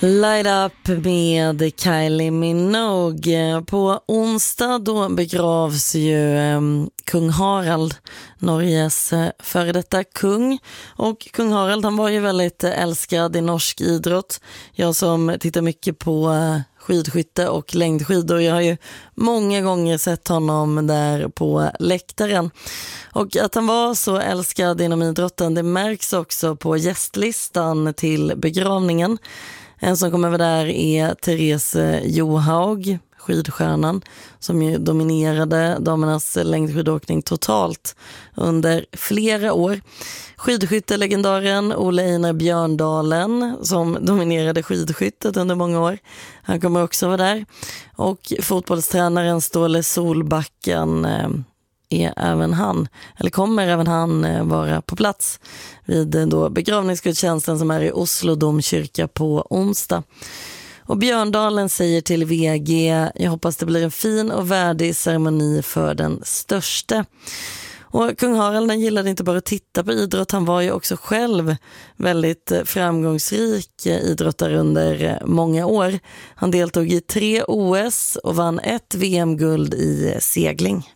Light Up med Kylie Minogue. På onsdag då begravs ju kung Harald, Norges före detta kung. Och kung Harald, han var ju väldigt älskad i norsk idrott. Jag som tittar mycket på skidskytte och längdskidor, jag har ju många gånger sett honom där på läktaren. Och att han var så älskad inom idrotten, det märks också på gästlistan till begravningen. En som kommer över där är Therese Johaug, skidstjärnan, som ju dominerade damernas längdskidåkning totalt under flera år. Skidskyttelegendaren Ole Einar Björndalen, som dominerade skidskyttet under många år. Han kommer också vara där. Och fotbollstränaren Ståle Solbacken kommer även han vara på plats vid då begravningsgudstjänsten som är i Oslo domkyrka på onsdag. Och Björndalen säger till VG: jag hoppas det blir en fin och värdig ceremoni för den störste. Och kung Harald gillade inte bara att titta på idrott, han var ju också själv väldigt framgångsrik idrottare under många år. Han deltog i 3 OS och vann 1 VM-guld i segling.